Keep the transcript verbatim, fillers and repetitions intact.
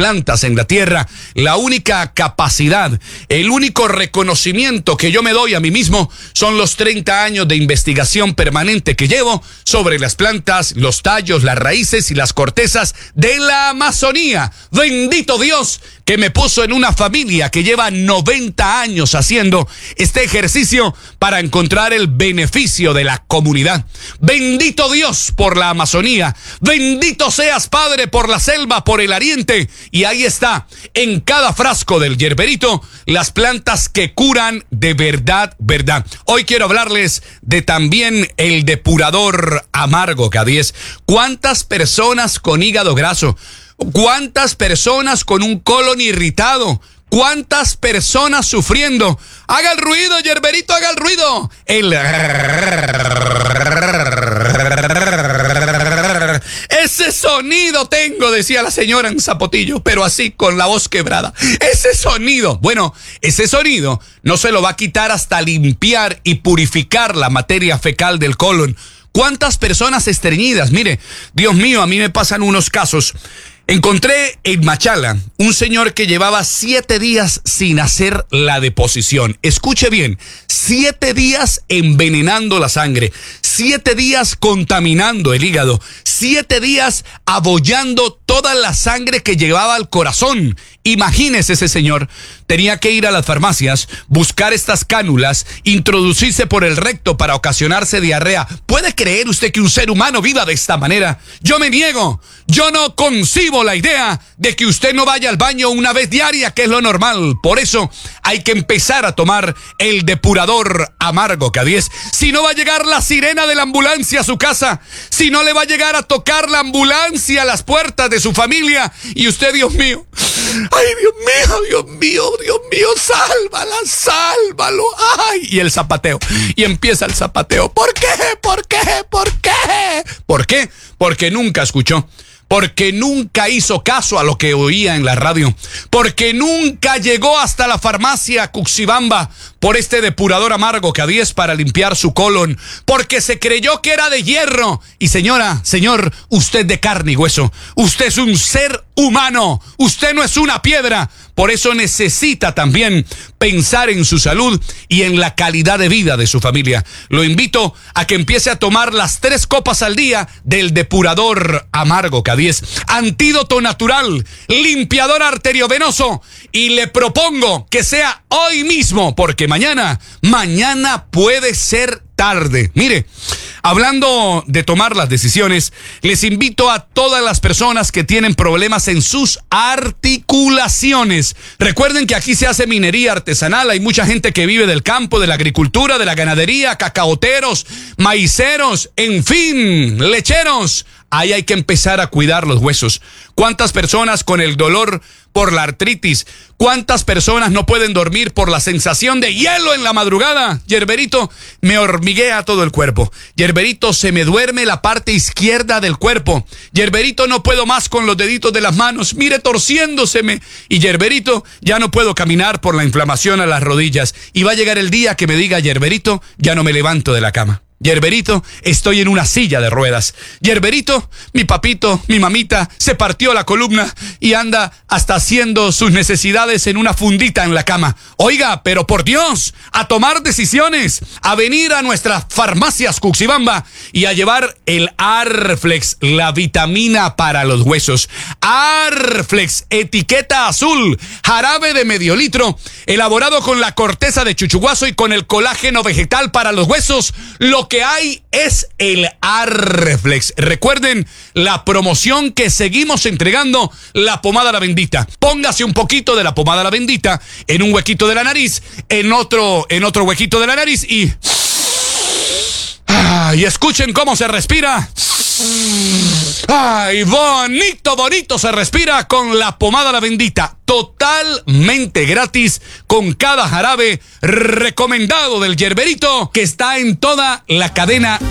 plantas en la tierra, la única capacidad, el único reconocimiento que yo me doy a mí mismo son los treinta años de investigación permanente que llevo sobre las plantas, los tallos, las raíces y las cortezas de la Amazonía. Bendito Dios que me puso en una familia que lleva noventa años haciendo este ejercicio para encontrar el beneficio de la comunidad. Bendito Dios por la Amazonía. Bendito seas, Padre, por la selva, por el ariente. Y ahí está, en cada frasco del yerberito, las plantas que curan de verdad, verdad. Hoy quiero hablarles de también el depurador amargo K diez. ¿Cuántas personas con hígado graso? ¿Cuántas personas con un colon irritado? ¿Cuántas personas sufriendo? Haga el ruido, yerberito, haga el ruido. El... Ese sonido tengo, decía la señora en Zapotillo, pero así con la voz quebrada. Ese sonido, bueno, ese sonido no se lo va a quitar hasta limpiar y purificar la materia fecal del colon. ¿Cuántas personas estreñidas? Mire, Dios mío, a mí me pasan unos casos. Encontré en Machala un señor que llevaba siete días sin hacer la deposición. Escuche bien, siete días envenenando la sangre, siete días contaminando el hígado, siete días abollando toda la sangre que llevaba al corazón. Imagínese ese señor, tenía que ir a las farmacias, buscar estas cánulas, introducirse por el recto para ocasionarse diarrea. ¿Puede creer usted que un ser humano viva de esta manera? Yo me niego, yo no concibo la idea de que usted no vaya al baño una vez diaria, que es lo normal. Por eso hay que empezar a tomar el depurador amargo K diez. Si no va a llegar la sirena de la ambulancia a su casa, si no le va a llegar a tocar la ambulancia a las puertas de su familia, y usted, Dios mío, ay, Dios mío, Dios mío, Dios mío, sálvala, sálvalo. Ay, y el zapateo. Y empieza el zapateo. ¿Por qué? ¿Por qué? ¿Por qué? ¿Por qué? Porque nunca escuchó. Porque nunca hizo caso a lo que oía en la radio. Porque nunca llegó hasta la farmacia Cuxibamba por este depurador amargo K diez para limpiar su colon. Porque se creyó que era de hierro. Y señora, señor, usted de carne y hueso. Usted es un ser humano. Usted no es una piedra. Por eso necesita también pensar en su salud y en la calidad de vida de su familia. Lo invito a que empiece a tomar las tres copas al día del depurador amargo K diez. Antídoto natural, limpiador arteriovenoso. Y le propongo que sea hoy mismo, porque mañana, mañana puede ser tarde. Mire, hablando de tomar las decisiones, les invito a todas las personas que tienen problemas en sus articulaciones. Recuerden que aquí se hace minería artesanal, hay mucha gente que vive del campo, de la agricultura, de la ganadería, cacaoteros, maiceros, en fin, lecheros. Ahí hay que empezar a cuidar los huesos. ¿Cuántas personas con el dolor por la artritis? ¿Cuántas personas no pueden dormir por la sensación de hielo en la madrugada? Yerberito, me hormiguea todo el cuerpo. Yerberito, se me duerme la parte izquierda del cuerpo. Yerberito, no puedo más con los deditos de las manos. Mire, torciéndoseme. Y Yerberito, ya no puedo caminar por la inflamación a las rodillas. Y va a llegar el día que me diga, Yerberito, ya no me levanto de la cama. Yerberito, estoy en una silla de ruedas. Yerberito, mi papito, mi mamita, se partió la columna y anda hasta haciendo sus necesidades en una fundita en la cama. Oiga, pero por Dios, a tomar decisiones, a venir a nuestras farmacias Cuxibamba y a llevar el Arflex, la vitamina para los huesos. Arflex, etiqueta azul, jarabe de medio litro, elaborado con la corteza de chuchuguazo y con el colágeno vegetal para los huesos. Lo que hay es el Arflex. Recuerden la promoción que seguimos entregando, la pomada La Bendita. Póngase un poquito de la pomada La Bendita en un huequito de la nariz, en otro, en otro huequito de la nariz y... Ah, y escuchen cómo se respira. Ay, bonito, bonito se respira con la pomada La Bendita. Totalmente gratis con cada jarabe recomendado del Yerberito, que está en toda la cadena